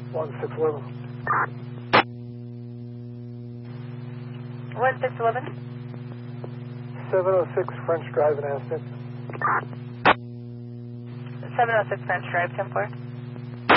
1611. 1611? 706 French Drive in Aston. 706 French Drive, 10-4.